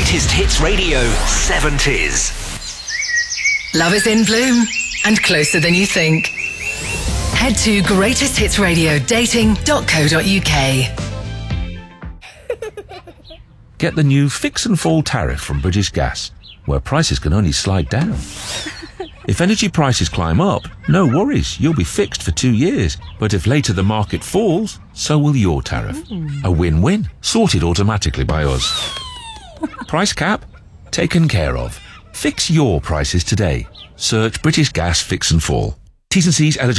Greatest Hits Radio 70s. Love is in bloom and closer than you think. Head to greatesthitsradiodating.co.uk. Get the new Fix and Fall tariff from British Gas, where prices can only slide down. If energy prices climb up, no worries, you'll be fixed for 2 years. But if later the market falls, so will your tariff. A win-win, sorted automatically by us. Price cap? Taken care of. Fix your prices today. Search British Gas Fix and Fall. T's and C's eligible.